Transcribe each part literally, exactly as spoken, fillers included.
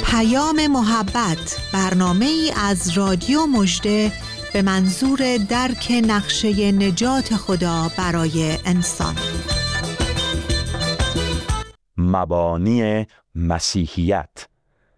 پیام محبت، برنامه‌ای از رادیو مژده به منظور درک نقشه نجات خدا برای انسان. مبانی مسیحیت،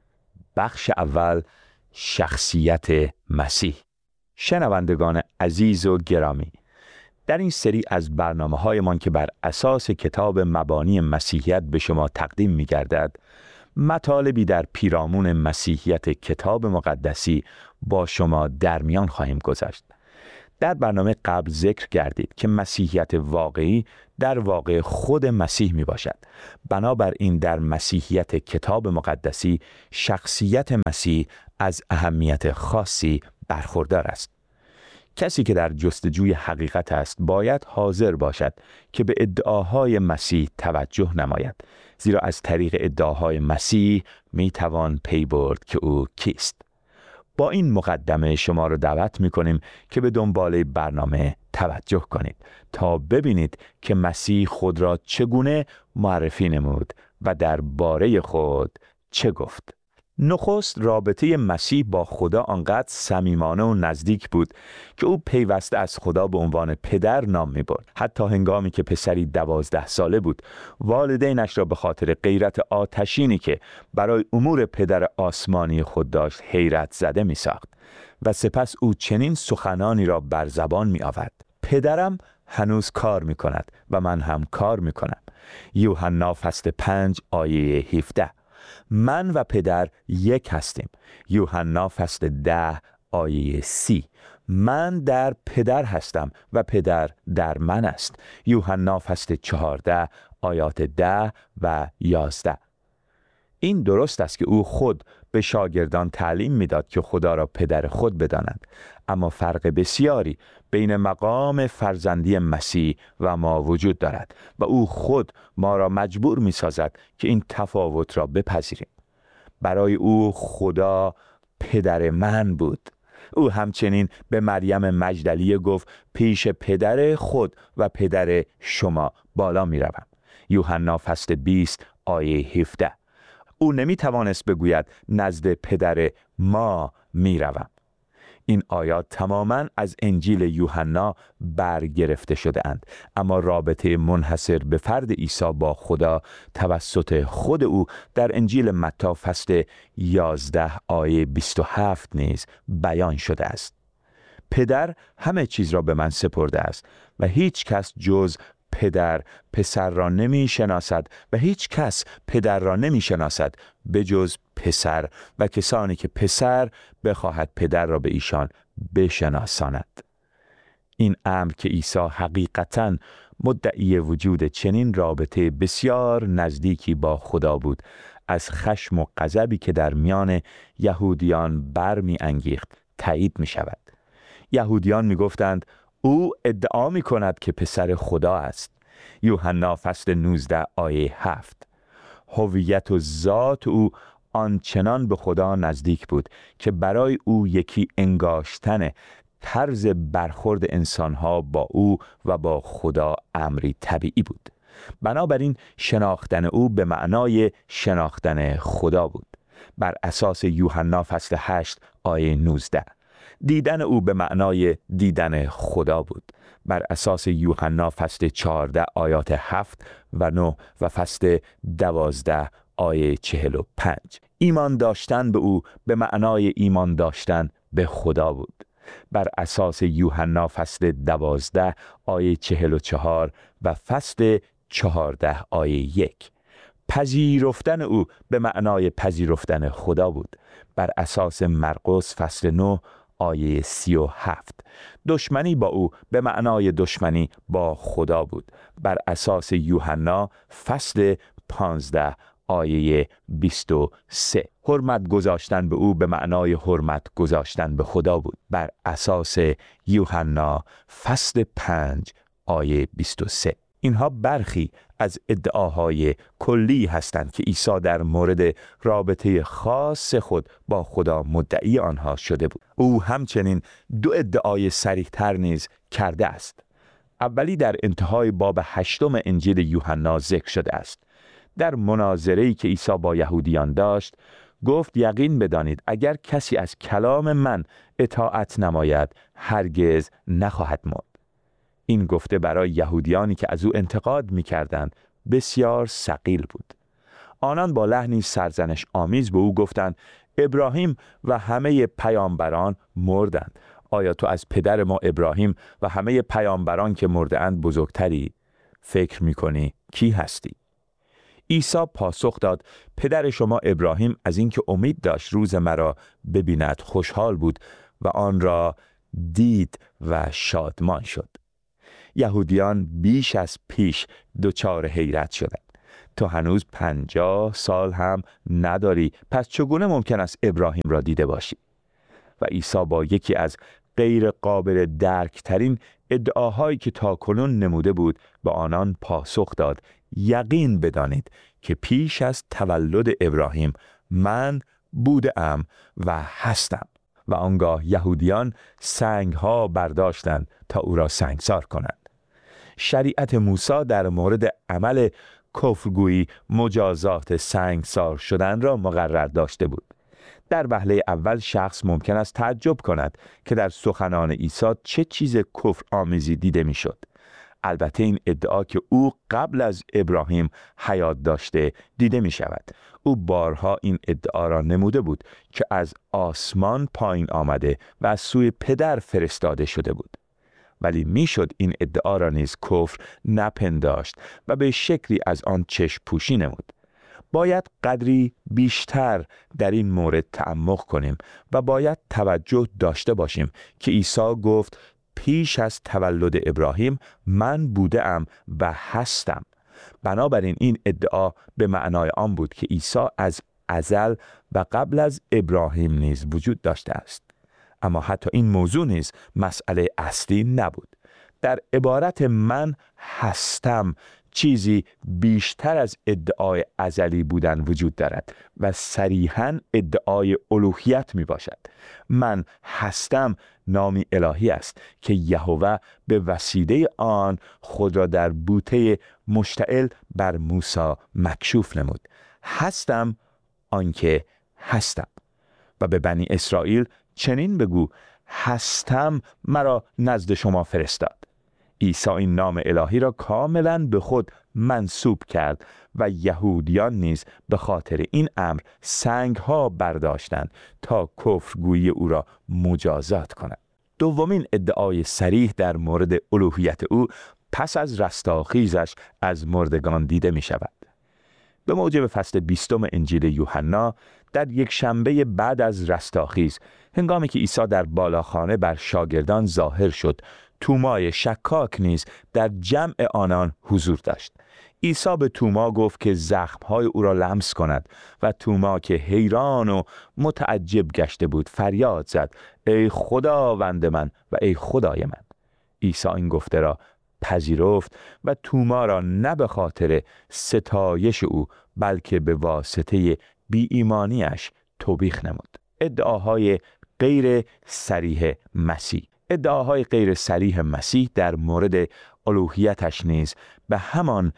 بخش اول، شخصیت مسیح. شنوندگان عزیز و گرامی، در این سری از برنامه‌هایمان که بر اساس کتاب مبانی مسیحیت به شما تقدیم می‌گردد، مطالبی در پیرامون مسیحیت کتاب مقدسی با شما در میان خواهیم گذاشت. در برنامه قبل ذکر گردید که مسیحیت واقعی در واقع خود مسیح می باشد. بنابراین در مسیحیت کتاب مقدسی شخصیت مسیح از اهمیت خاصی برخوردار است. کسی که در جستجوی حقیقت است باید حاضر باشد که به ادعاهای مسیح توجه نماید، زیرا از طریق ادعاهای مسیح می توان پی برد که او کیست. با این مقدمه شما را دعوت می کنیم که به دنبال برنامه توجه کنید تا ببینید که مسیح خود را چگونه معرفی نمود و درباره خود چه گفت. نخست رابطه مسیح با خدا آنقدر صمیمانه و نزدیک بود که او پیوسته از خدا به عنوان پدر نام می برد. حتی هنگامی که پسری دوازده ساله بود، والدینش را به خاطر غیرت آتشینی که برای امور پدر آسمانی خود داشت حیرت زده می ساخت و سپس او چنین سخنانی را بر زبان می آورد: پدرم هنوز کار می کند و من هم کار می کنم. یوحنا فصل پنج آیه هفده. من و پدر یک هستیم. یوحنا فصل ده آیه سی. من در پدر هستم و پدر در من است. یوحنا فصل چهارده آیات ده و یازده. این درست است که او خود به شاگردان تعلیم میداد که خدا را پدر خود بدانند، اما فرق بسیاری بین مقام فرزندی مسیح و ما وجود دارد و او خود ما را مجبور می سازد که این تفاوت را بپذیریم. برای او خدا پدر من بود. او همچنین به مریم مجدلیه گفت: پیش پدر خود و پدر شما بالا می روم. یوحنا فصل بیست آیه هفده. او نمی توانست بگوید نزد پدر ما می روم. این آیات تماماً از انجیل یوحنا برگرفته شده اند، اما رابطه منحصر به فرد عیسی با خدا توسط خود او در انجیل متی فصل یازده آیه بیست و هفت نیز بیان شده است. پدر همه چیز را به من سپرده است و هیچ کس جز پدر پسر را نمی شناسد و هیچ کس پدر را نمی شناسد به جز پسر و کسانی که پسر بخواهد پدر را به ایشان بشناساند. این امر که عیسی حقیقتاً مدعی وجود چنین رابطه بسیار نزدیکی با خدا بود، از خشم و غضبی که در میان یهودیان برمی انگیخت تایید می شود. یهودیان می گفتند او ادعا می کند که پسر خدا است. یوحنا فصل نوزده آیه هفت. هویت و ذات او آنچنان به خدا نزدیک بود که برای او یکی انگاشتن طرز برخورد انسانها با او و با خدا امری طبیعی بود. بنابراین شناختن او به معنای شناختن خدا بود. بر اساس یوحنا فصل هشت آیه نوزده. دیدن او به معنای دیدن خدا بود. بر اساس یوحنا فصل چهارده آیات هفت و نه و فصل دوازده آیه چهل و پنج. ایمان داشتن به او به معنای ایمان داشتن به خدا بود. بر اساس یوحنا فصل دوازده آیه چهل و چهار و فصل چهارده آیه یک. پذیرفتن او به معنای پذیرفتن خدا بود. بر اساس مرقس فصل نه آیه سی و هفت. دشمنی با او به معنای دشمنی با خدا بود. بر اساس یوحنا فصل پانزده آیه بیست و سه. حرمت گذاشتن به او به معنای حرمت گذاشتن به خدا بود. بر اساس یوحنا فصل پنج آیه بیست و سه. اینها برخی از ادعاهای کلی هستند که عیسی در مورد رابطه خاص خود با خدا مدعی آنها شده بود. او همچنین دو ادعای صریح‌تر نیز کرده است. اولی در انتهای باب هشتم انجیل یوحنا ذکر شده است. در مناظره‌ای که عیسی با یهودیان داشت، گفت یقین بدانید اگر کسی از کلام من اطاعت نماید هرگز نخواهد مرد. این گفته برای یهودیانی که از او انتقاد می‌کردند بسیار ثقیل بود. آنان با لحنی سرزنش آمیز به او گفتند ابراهیم و همه پیامبران مردند. آیا تو از پدر ما ابراهیم و همه پیامبران که مرده‌اند بزرگتری؟ فکر می‌کنی کی هستی؟ عیسی پاسخ داد پدر شما ابراهیم از اینکه امید داشت روز مرا ببیند خوشحال بود و آن را دید و شادمان شد. یهودیان بیش از پیش دچار حیرت شدند. تو هنوز پنجاه سال هم نداری، پس چگونه ممکن است ابراهیم را دیده باشی؟ و عیسی با یکی از غیر قابل درک ترین ادعاهایی که تاکنون نموده بود به آنان پاسخ داد یقین بدانید که پیش از تولد ابراهیم من بودم و هستم. و آنگاه یهودیان سنگ ها برداشتند تا او را سنگسار کنند. شریعت موسی در مورد عمل کفرگویی مجازات سنگسار شدن را مقرر داشته بود. در وهله اول شخص ممکن است تعجب کند که در سخنان عیسی چه چیز کفر آمیزی دیده می شد. البته این ادعا که او قبل از ابراهیم حیات داشته دیده می شود. او بارها این ادعا را نموده بود که از آسمان پایین آمده و از سوی پدر فرستاده شده بود. ولی میشد این ادعا را نیز کفر نپنداشت و به شکلی از آن چشم پوشی نمود. باید قدری بیشتر در این مورد تعمق کنیم و باید توجه داشته باشیم که عیسی گفت پیش از تولد ابراهیم من بودم و هستم. بنابراین این ادعا به معنای آن بود که عیسی از ازل و قبل از ابراهیم نیز وجود داشته است. اما حتی این موضوع نیز مسئله اصلی نبود. در عبارت من هستم چیزی بیشتر از ادعای ازلی بودن وجود دارد و صریحاً ادعای الوهیت می باشد. من هستم نامی الهی است که یهوه به وسیله آن خود را در بوته مشتعل بر موسی مکشوف نمود. هستم آنکه هستم. و به بنی اسرائیل چنین بگو هستم مرا نزد شما فرستاد. عیسی این نام الهی را کاملا به خود منسوب کرد و یهودیان نیز به خاطر این امر سنگ ها برداشتند تا کفرگویی او را مجازات کنند. دومین ادعای صریح در مورد الوهیت او پس از رستاخیزش از مردگان دیده می شود. به موجب فصل بیستم انجیل یوحنا در یک شنبه بعد از رستاخیز هنگامی که عیسی در بالاخانه بر شاگردان ظاهر شد تومای شکاک نیز در جمع آنان حضور داشت. عیسی به توما گفت که زخمهای او را لمس کند و توما که حیران و متعجب گشته بود فریاد زد ای خداوند من و ای خدای من. عیسی این گفته را پذیرفت و توما را نه به خاطر ستایش او بلکه به واسطه بی ایمانیش توبیخ نمود. ادعاهای غیر صریح مسیح ادعاهای غیر صریح مسیح در مورد الوهیتش نیز به همان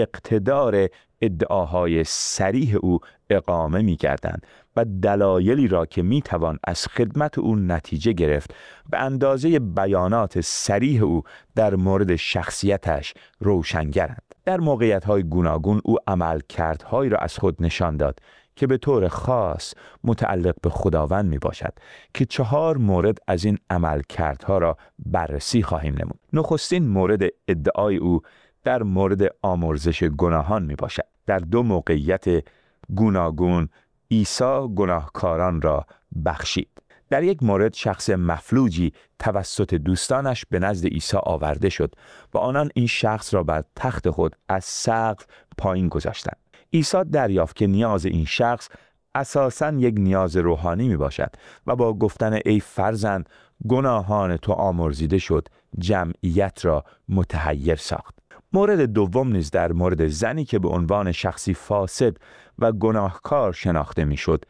اقتدار ادعاهای صریح او اقامه می کردند و دلایلی را که می توان از خدمت او نتیجه گرفت به اندازه بیانات صریح او در مورد شخصیتش روشنگرند. در موقعیت‌های گوناگون او عملکردهایی را از خود نشان داد که به طور خاص متعلق به خداوند می باشد که چهار مورد از این عملکردها را بررسی خواهیم نمود. نخستین مورد ادعای او در مورد آمرزش گناهان می باشد. در دو موقعیت گوناگون عیسی گناهکاران را بخشید. در یک مورد شخص مفلوجی توسط دوستانش به نزد عیسی آورده شد و آنان این شخص را بر تخت خود از سقف پایین گذاشتند. عیسی دریافت که نیاز این شخص اساساً یک نیاز روحانی می باشد و با گفتن ای فرزند گناهان تو آمرزیده شد جمعیت را متحیر ساخت. مورد دوم نیز در مورد زنی که به عنوان شخصی فاسد و گناهکار شناخته می شد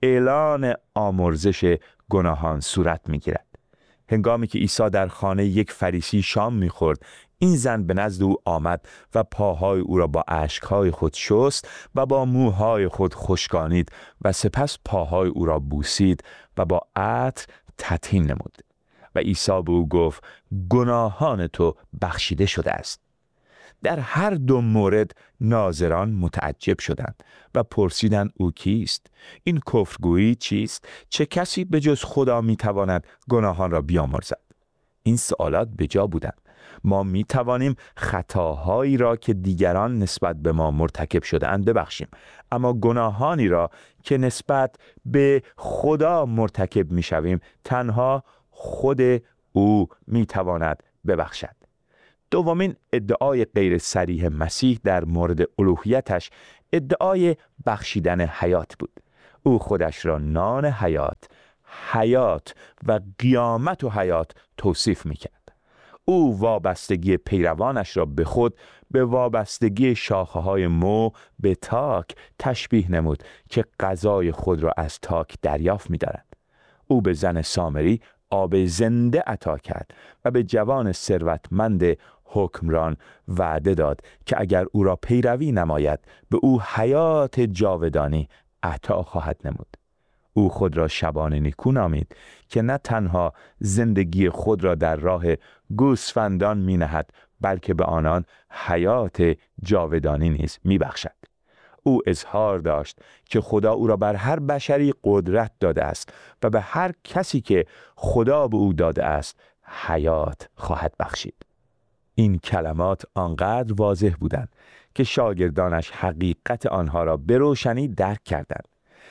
اعلان آمرزش گناهان صورت می گیرد. هنگامی که عیسی در خانه یک فریسی شام می خورد این زن به نزد او آمد و پاهای او را با اشکهای خود شست و با موهای خود خشکانید و سپس پاهای او را بوسید و با عطر تطهین نمود. و عیسی به او گفت گناهان تو بخشیده شده است. در هر دو مورد ناظران متعجب شدند و پرسیدند او کیست؟ این کفرگویی چیست؟ چه کسی به جز خدا میتواند گناهان را بیامرزد؟ این سوالات به جا بودند. ما می توانیم خطاهایی را که دیگران نسبت به ما مرتکب شده‌اند ببخشیم، اما گناهانی را که نسبت به خدا مرتکب می شویم تنها خود او می تواند ببخشد. دومین ادعای غیر صریح مسیح در مورد الوهیتش ادعای بخشیدن حیات بود. او خودش را نان حیات، حیات و قیامت و حیات توصیف می کرد. او وابستگی پیروانش را به خود به وابستگی شاخه های مو به تاک تشبیه نمود که غذای خود را از تاک دریافت می دارد. او به زن سامری آب زنده عطا کرد و به جوان ثروتمند حکمران وعده داد که اگر او را پیروی نماید به او حیات جاودانی عطا خواهد نمود. او خود را شبان نیکو نامید که نه تنها زندگی خود را در راه گوسفندان می نهد بلکه به آنان حیات جاودانی نیز می بخشد. او اظهار داشت که خدا او را بر هر بشری قدرت داده است و به هر کسی که خدا به او داده است حیات خواهد بخشید. این کلمات آنقدر واضح بودند که شاگردانش حقیقت آنها را به روشنی درک کردند.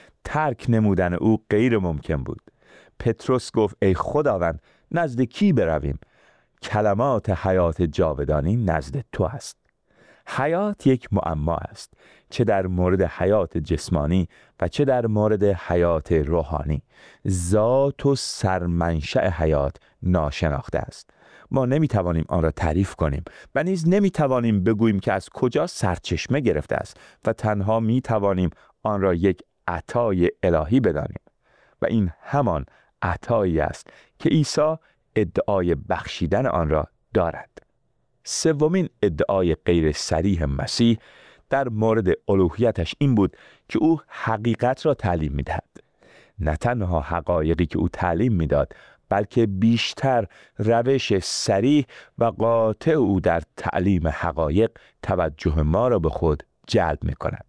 ترک نمودن او غیر ممکن بود. پتروس گفت ای خداوند نزد کی برویم؟ کلمات حیات جاودانی نزد تو است. حیات یک معما است، چه در مورد حیات جسمانی و چه در مورد حیات روحانی. ذات و سرمنشأ حیات ناشناخته است. ما نمیتوانیم آن را تعریف کنیم و نیز نمیتوانیم بگوییم که از کجا سرچشمه گرفته است و تنها میتوانیم آن را یک عطای الهی بدانیم و این همان عطایی است که عیسی ادعای بخشیدن آن را دارد. سومین ادعای غیر صریح مسیح در مورد الوهیتش این بود که او حقیقت را تعلیم می‌دهد. نه تنها حقایقی که او تعلیم می‌داد بلکه بیشتر روش صریح و قاطع او در تعلیم حقایق توجه ما را به خود جلب می‌کند.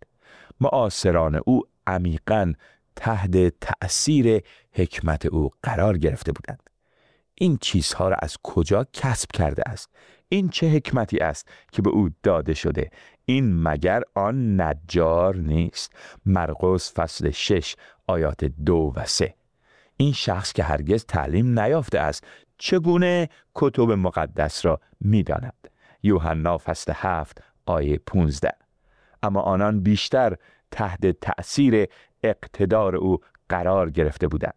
معاصران او عمیقاً تحت تأثیر حکمت او قرار گرفته بودند. این چیزها را از کجا کسب کرده است؟ این چه حکمتی است که به او داده شده؟ این مگر آن نجار نیست؟ مرقس فصل شش آیات دو و سه. این شخص که هرگز تعلیم نیافته است چگونه کتب مقدس را می‌داند؟ یوحنا فصل هفت آیه پانزده. اما آنان بیشتر تحت تأثیر اقتدار او قرار گرفته بودند.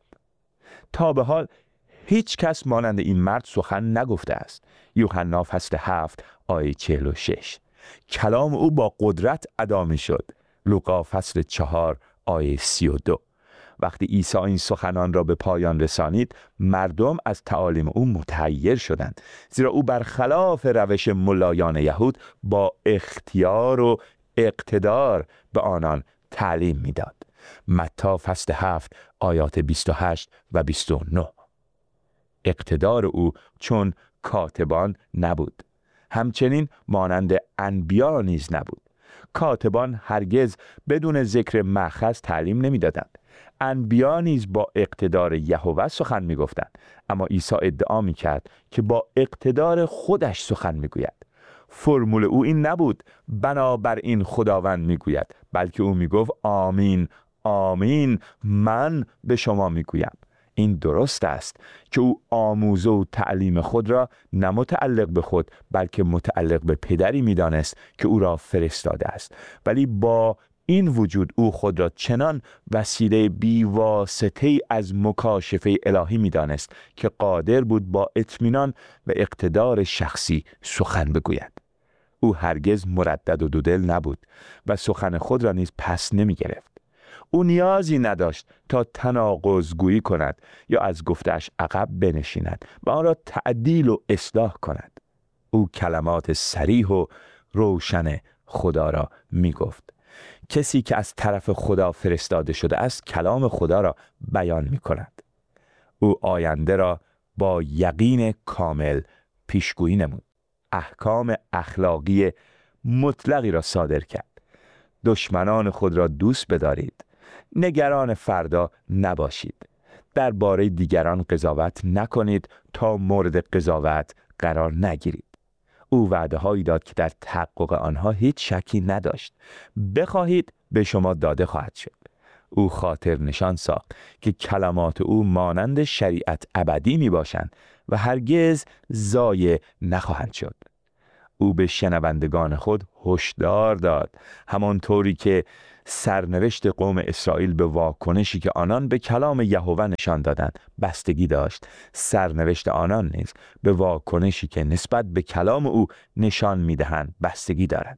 تا به حال هیچ کس مانند این مرد سخن نگفته است. یوحنا فصل هفت آیه چهل و شش. کلام او با قدرت ادا می شد. لوقا فصل چهار آیه سی و دو. وقتی عیسی این سخنان را به پایان رسانید مردم از تعالیم او متحیر شدند، زیرا او برخلاف روش ملایان یهود با اختیار و اقتدار به آنان تعلیم میداد. متی فصل هفت آیات بیست و هشت و بیست و نه. اقتدار او چون کاتبان نبود، همچنین مانند انبیا نیز نبود. کاتبان هرگز بدون ذکر مأخذ تعلیم نمیدادند. انبیا نیز با اقتدار یهوه سخن میگفتند، اما عیسی ادعا میکرد که با اقتدار خودش سخن میگوید. فرمول او این نبود بنابراین خداوند میگوید، بلکه او میگفت آمین آمین من به شما میگویم. این درست است که او آموزه و تعلیم خود را نه متعلق به خود بلکه متعلق به پدری میدانست که او را فرستاده است، ولی با این وجود او خود را چنان وسیله بیواسطه‌ای از مکاشفه الهی میدانست که قادر بود با اطمینان و اقتدار شخصی سخن بگوید. او هرگز مردد و دودل نبود و سخن خود را نیز پس نمی گرفت. او نیازی نداشت تا تناقض گویی کند یا از گفتش عقب بنشیند و آن را تعدیل و اصلاح کند. او کلمات صریح و روشن خدا را می گفت. کسی که از طرف خدا فرستاده شده است کلام خدا را بیان می کند. او آینده را با یقین کامل پیشگویی نمود. احکام اخلاقی مطلقی را صادر کرد. دشمنان خود را دوست بدارید. نگران فردا نباشید. درباره دیگران قضاوت نکنید تا مورد قضاوت قرار نگیرید. او وعده هایی داد که در تحقق آنها هیچ شکی نداشت. بخواهید به شما داده خواهد شد. او خاطر نشان ساخت که کلمات او مانند شریعت ابدی می باشند و هرگز ضایع نخواهند شد. او به شنوندگان خود هشدار داد، همانطوری که سرنوشت قوم اسرائیل به واکنشی که آنان به کلام یهوه نشان دادند بستگی داشت، سرنوشت آنان نیز به واکنشی که نسبت به کلام او نشان می‌دهند بستگی دارد.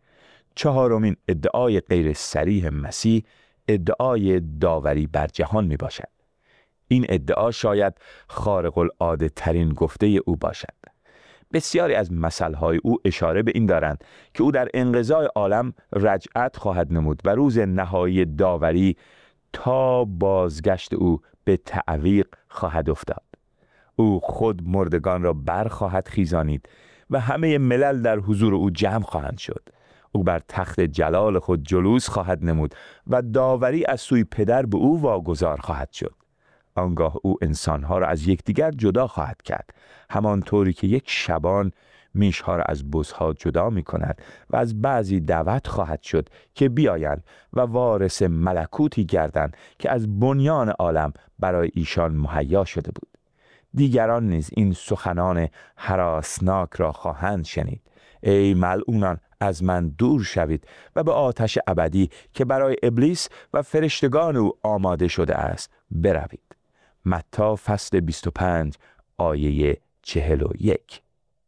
چهارمین ادعای غیر صریح مسیح ادعای داوری بر جهان می باشد. این ادعا شاید خارق العاده ترین گفته او باشد. بسیاری از مثلهای او اشاره به این دارند که او در انقضای عالم رجعت خواهد نمود و روز نهایی داوری تا بازگشت او به تعویق خواهد افتاد. او خود مردگان را برخواهد خیزانید و همه ملل در حضور او جمع خواهند شد. او بر تخت جلال خود جلوس خواهد نمود و داوری از سوی پدر به او واگذار خواهد شد. آنگاه او انسانها را از یکدیگر جدا خواهد کرد، همانطوری که یک شبان میشها را از بزها جدا می کند و از بعضی دعوت خواهد شد که بیایند و وارث ملکوتی گردند که از بنیان عالم برای ایشان مهیا شده بود. دیگران نیز این سخنان هراسناک را خواهند شنید: ای ملعونان، از من دور شوید و به آتش ابدی که برای ابلیس و فرشتگان او آماده شده است بروید. متی فصل بیست و پنج آیه چهل و یک.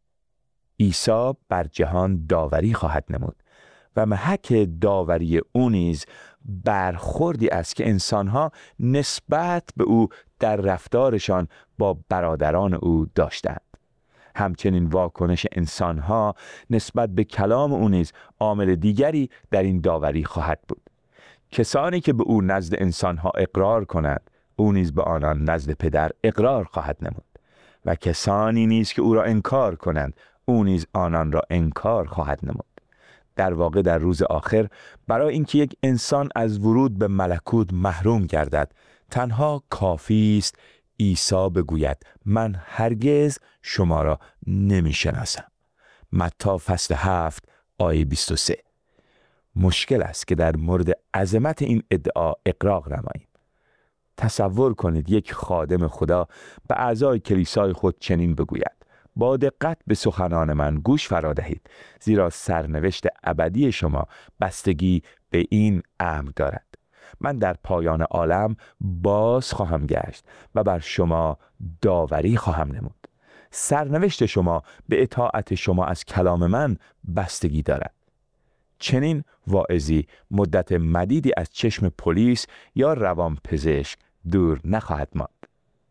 عیسی بر جهان داوری خواهد نمود و محک داوری او نیز برخوردی است که انسانها نسبت به او در رفتارشان با برادران او داشتند. همچنین واکنش انسانها نسبت به کلام او نیز عامل دیگری در این داوری خواهد بود. کسانی که به او نزد انسانها اقرار کنند، او نیز به آنان نزد پدر اقرار خواهد نمود، و کسانی نیز که او را انکار کنند، او نیز آنان را انکار خواهد نمود. در واقع در روز آخر برای اینکه یک انسان از ورود به ملکوت محروم گردد، تنها کافی است عیسی بگوید: من هرگز شما را نمی شناسم. متی فصل هفت آیه بیست و سه. مشکل است که در مورد عظمت این ادعا اقراق نماییم. تصور کنید یک خادم خدا به اعضای کلیسای خود چنین بگوید: با دقت به سخنان من گوش فرا دهید، زیرا سرنوشت ابدی شما بستگی به این امر دارد. من در پایان عالم باز خواهم گشت و بر شما داوری خواهم نمود. سرنوشت شما به اطاعت شما از کلام من بستگی دارد. چنین واعظی مدت مدیدی از چشم پلیس یا روانپزشک دور نخواهد ماند.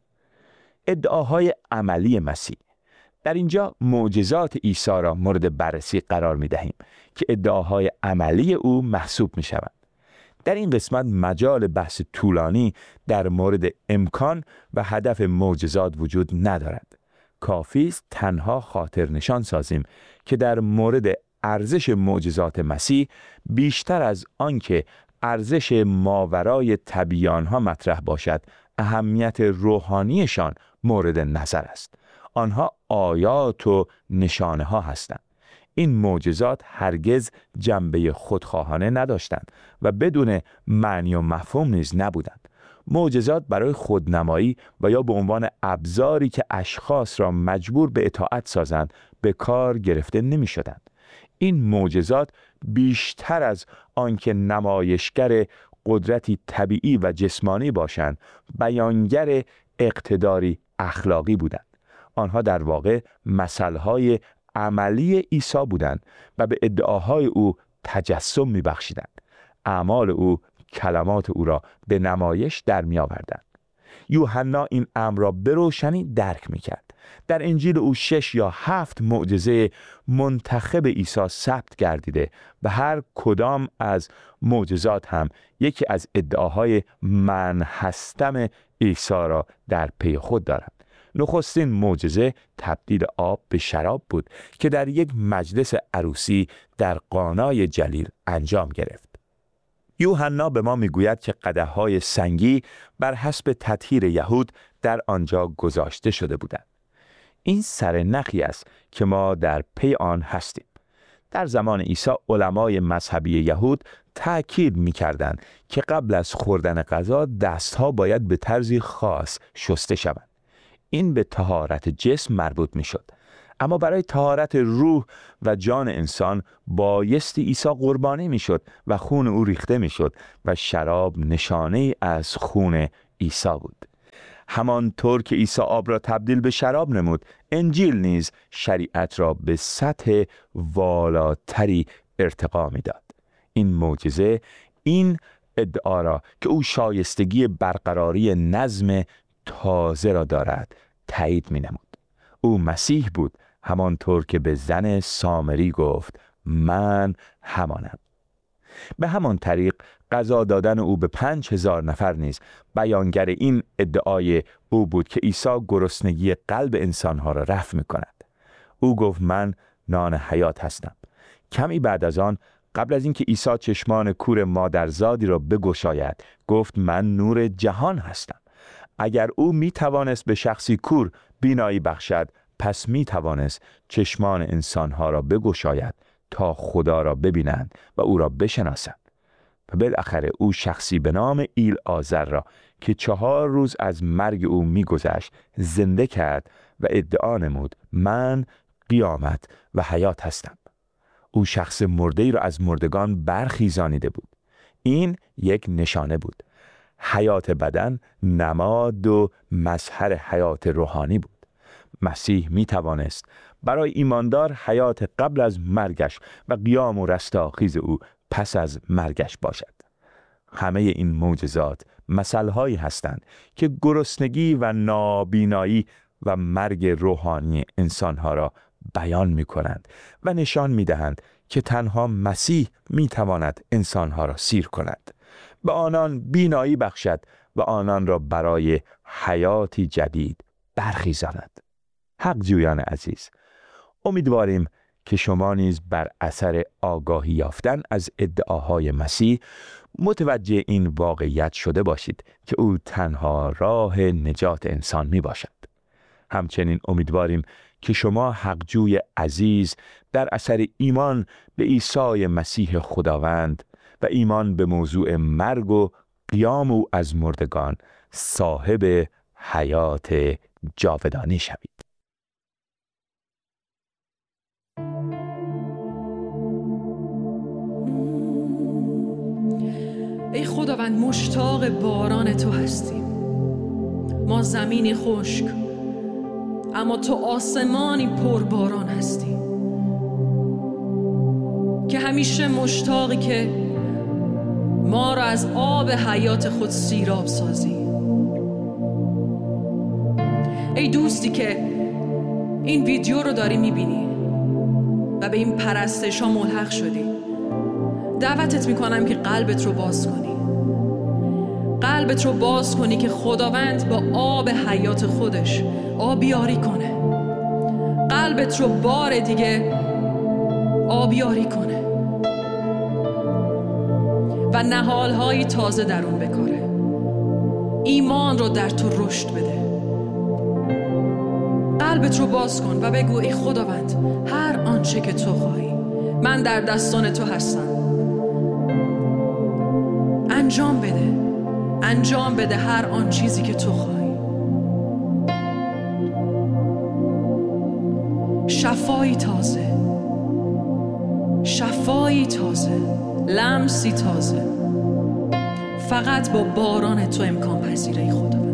ادعاهای عملی مسیح. در اینجا معجزات عیسی را مورد بررسی قرار می دهیم که ادعاهای عملی او محسوب می شوند. در این قسمت مجال بحث طولانی در مورد امکان و هدف معجزات وجود ندارد. کافی است تنها خاطر نشان سازیم که در مورد ارزش معجزات مسیح بیشتر از آنکه ارزش ماورای طبیعی آنها مطرح باشد، اهمیت روحانیشان مورد نظر است. آنها آیات و نشانه ها هستند. این معجزات هرگز جنبه خودخواهانه نداشتند و بدون معنی و مفهوم نیز نبودند. معجزات برای خودنمایی و یا به عنوان ابزاری که اشخاص را مجبور به اطاعت سازند به کار گرفته نمی شدند. این معجزات بیشتر از آنکه نمایشگر قدرتی طبیعی و جسمانی باشند، بیانگر اقتداری اخلاقی بودند. آنها در واقع مثلهای عملی عیسی بودند و به ادعاهای او تجسم می‌بخشیدند. اعمال او کلمات او را به نمایش در می‌آوردند. یوحنا این امر را به روشنی درک می‌کرد. در انجیل او شش یا هفت معجزه منتخب عیسی ثبت گردیده و هر کدام از معجزات هم یکی از ادعاهای من هستم عیسی را در پی خود دارد. نخستین معجزه تبدیل آب به شراب بود که در یک مجلس عروسی در قانای جلیل انجام گرفت. یوحنا به ما میگوید که قدح‌های سنگی بر حسب تطهیر یهود در آنجا گذاشته شده بودند. این سرنخی است که ما در پی آن هستیم. در زمان عیسی علمای مذهبی یهود تأکید می‌کردند که قبل از خوردن غذا دستها باید به طرزی خاص شسته شوند. این به طهارت جسم مربوط می‌شد. اما برای طهارت روح و جان انسان بایستی عیسی قربانی می‌شد و خون او ریخته می‌شد و شراب نشانه از خون عیسی بود. همانطور که عیسی آب را تبدیل به شراب نمود، انجیل نیز شریعت را به سطح والاتری ارتقا می‌داد. این معجزه این ادعا را که او شایستگی برقراری نظم تازه را دارد تایید می‌نمود. او مسیح بود، همانطور که به زن سامری گفت من همانم. به همان طریق غذا دادن او به پنج هزار نفر نیز بیانگر این ادعای او بود که عیسی گرسنگی قلب انسانها را رفع می کند. او گفت من نان حیات هستم. کمی بعد از آن، قبل از اینکه عیسی چشمان کور مادرزادی را بگشاید، گفت من نور جهان هستم. اگر او می توانست به شخصی کور بینایی بخشد، پس می توانست چشمان انسانها را بگشاید تا خدا را ببینند و او را بشناسند. و بالاخره او شخصی به نام ایل آزر را که چهار روز از مرگ او می گذشت زنده کرد و ادعا نمود من قیامت و حیات هستم. او شخص مرده‌ای را از مردگان برخیزانیده بود. این یک نشانه بود. حیات بدن نماد و مظهر حیات روحانی بود. مسیح می توانست برای ایماندار حیات قبل از مرگش و قیام و رستاخیز او پس از مرگش باشد. همه این معجزات مثالهایی هستند که گرسنگی و نابینایی و مرگ روحانی انسانها را بیان می کنند و نشان می دهند که تنها مسیح می تواند انسانها را سیر کند، به آنان بینایی بخشد و آنان را برای حیاتی جدید برخیزاند. حق جویان عزیز، امیدواریم که شما نیز بر اثر آگاهی یافتن از ادعاهای مسیح متوجه این واقعیت شده باشید که او تنها راه نجات انسان می باشد. همچنین امیدواریم که شما حقجوی عزیز در اثر ایمان به عیسی مسیح خداوند و ایمان به موضوع مرگ و قیام او از مردگان صاحب حیات جاودانی شوید. ای خداوند، مشتاق باران تو هستیم. ما زمینی خشک، اما تو آسمانی پر باران هستی که همیشه مشتاقی که ما را از آب حیات خود سیراب سازی. ای دوستی که این ویدیو رو داری میبینی و به این پرستش ها ملحق شدی، دعوتت میکنم که قلبت رو باز کنی. قلبت رو باز کنی که خداوند با آب حیات خودش آبیاری کنه. قلبت رو بار دیگه آبیاری کنه و نهالهای تازه در اون بکاره. ایمان رو در تو رشد بده. قلبت رو باز کن و بگو ای خداوند، هر آنچه که تو خواهی من در دستان تو هستم. انجام بده، انجام بده هر آن چیزی که تو خواهی. شفایی تازه، شفایی تازه، لمسی تازه، فقط با باران تو امکان پذیره ای خداوند.